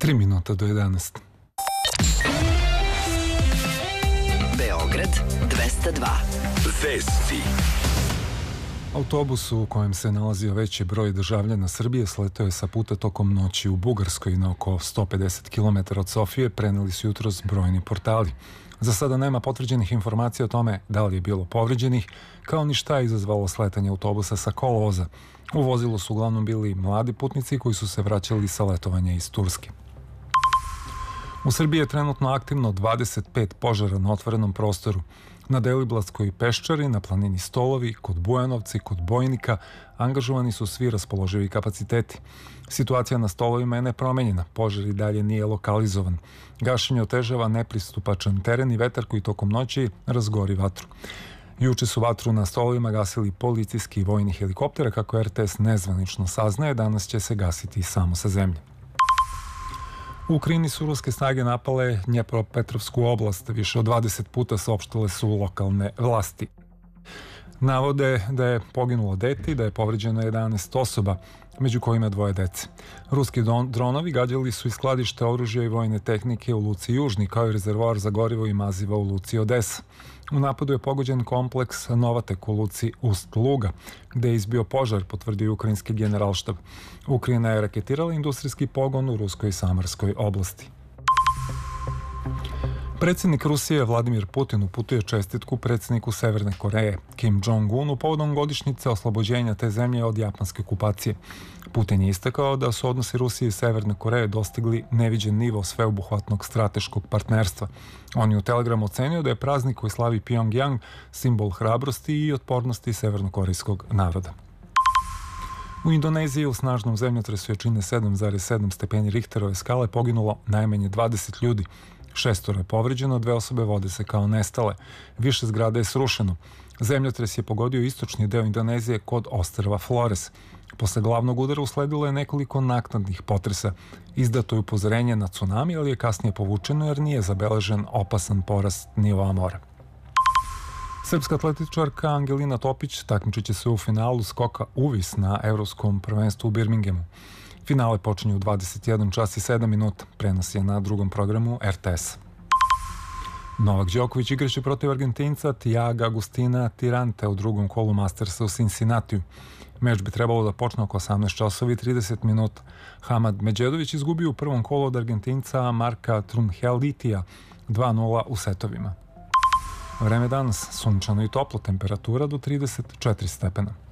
3 minuta do 11. Beograd 202. Vesti. Autobus u kojem se nalazio veći broj državljana Srbije sleteo je sa puta tokom noći u Bugarskoj na oko 150 km od Sofije, preneli su jutros brojni portali. Za sada nema potvrđenih informacija o tome da li je bilo povređenih, kao ni šta je izazvalo sletanje autobusa sa kolovoza. U vozilu su uglavnom bili mladi putnici koji su se vraćali sa letovanja iz Turske. U Srbiji je trenutno aktivno 25 požara na otvorenom prostoru. Na Deliblatskoj peščari, na planini Stolovi, kod Bujanovci, kod Bojnika angažovani su svi raspoloživi kapaciteti. Situacija na Stolovima je nepromenjena, požar i dalje nije lokalizovan. Gašenje otežava nepristupačan teren i vetar koji tokom noći razgori vatru. Juče su vatru na Stolovima gasili policijski i vojni helikoptera, kako RTS nezvanično saznaje, danas će se gasiti samo sa zemlje. U Ukrajini su ruske snage napale Dnjepropetrovsku oblast, više od 20 puta saopštile su lokalne vlasti. Navode da je poginulo dete i da je povređeno 11 osoba, među kojima 2 dece. Ruski dronovi gađali su i skladište oružja i vojne tehnike u luci Južni, kao i rezervoar za gorivo i maziva u luci Odesa. U napadu je pogođen kompleks Novatek u luci Ust-Luga, gde je izbio požar, potvrdio ukrajinski generalštab. Ukrajina je raketirala industrijski pogon u Ruskoj i Samarskoj oblasti. Predsjednik Rusije Vladimir Putin uputio čestitku predsjedniku Severne Koreje Kim Jong-unu povodom godišnjice oslobođenja te zemlje od japanske okupacije. Putin je istakao da su odnosi Rusije i Severne Koreje dostigli neviđen nivo sveobuhvatnog strateškog partnerstva. On je u Telegramu ocenio da je praznik koji slavi Pyongyang simbol hrabrosti i otpornosti severnokorejskog naroda. U Indoneziji u snažnom zemljotresu jačine 7,7 stepeni Richterove skale poginulo najmanje 20 ljudi. 6 je povređeno, 2 osobe vode se kao nestale. Više zgrada je srušeno. Zemljotres je pogodio istočni deo Indonezije kod ostrva Flores. Posle glavnog udara usledilo je nekoliko naknadnih potresa. Izdato je upozorenje na tsunami, ali je kasnije povučeno jer nije zabeležen opasan porast nivoa mora. Srpska atletičarka Angelina Topić takmičit će se u finalu skoka uvis na Evropskom prvenstvu u Birminghamu. Finale počinje u 21 čas i 7 minuta. Prenos je na drugom programu RTS. Novak Đoković igraće protiv Argentinca Tiaga Agustina Tirante u drugom kolu Mastersa u Cincinnatiju. Meč bi trebalo da počne oko 18 časova i 30 minuta. Hamad Medžedović izgubio u prvom kolu od Argentinca Marka Trunhelitija 2:0 u setovima. Vreme danas sunčano i toplo, temperatura do 34 stepena.